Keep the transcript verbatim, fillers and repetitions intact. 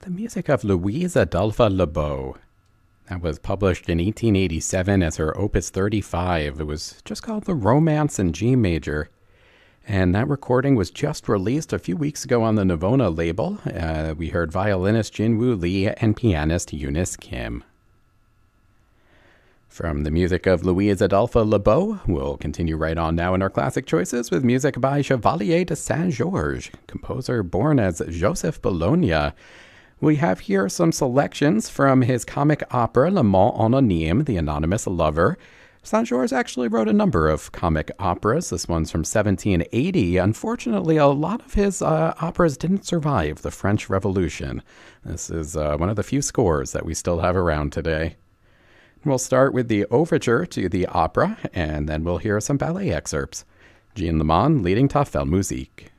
the music of Louise Adolphe Lebeau. That was published in eighteen eighty-seven as her Opus thirty-five. It was just called The Romance in G Major. And that recording was just released a few weeks ago on the Navona label. Uh, we heard violinist Jinwoo Lee and pianist Eunice Kim. From the music of Louise Adolphe Lebeau, we'll continue right on now in our classic choices with music by Chevalier de Saint-Georges, composer born as Joseph Bologna. We have here some selections from his comic opera L'Amant Anonyme, The Anonymous Lover. Saint-Georges actually wrote a number of comic operas. This one's from seventeen eighty. Unfortunately, a lot of his uh, operas didn't survive the French Revolution. This is uh, one of the few scores that we still have around today. We'll start with the overture to the opera, and then we'll hear some ballet excerpts. Jean Lemon leading Tafel Musik.